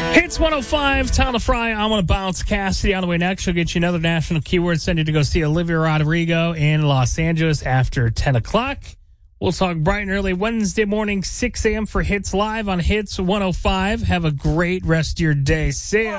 Hits 105, Tyler Fry, I'm on a bounce. Cassidy on the way next. She'll get you another national keyword. Send you to go see Olivia Rodrigo in Los Angeles after 10 o'clock. We'll talk bright and early Wednesday morning, 6 a.m. for Hits Live on Hits 105. Have a great rest of your day. See ya.